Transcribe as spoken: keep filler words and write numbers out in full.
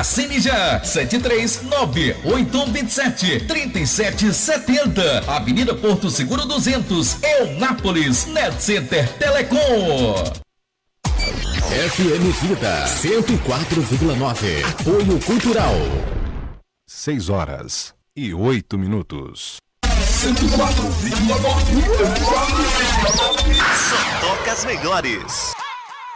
Assine já, sete três nove, oito um dois sete, três sete sete zero. Avenida Porto Seguro duzentos, Eunápolis, Net Center Telecom. F M Vida cento e quatro vírgula nove. Apoio Cultural. seis horas e oito minutos. cento e quatro vírgula nove. Só toca as melhores.